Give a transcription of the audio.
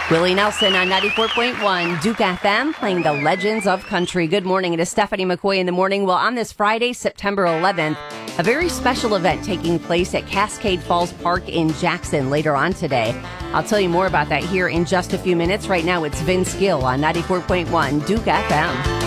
Willie Nelson on 94.1 Duke FM, playing the Legends of Country. Good morning. It is Stephanie McCoy in the morning. Well, on this Friday, September 11th, a very special event taking place at Cascade Falls Park in Jackson later on today. I'll tell you more about that here in just a few minutes. Right now, it's Vince Gill on 94.1 Duke FM.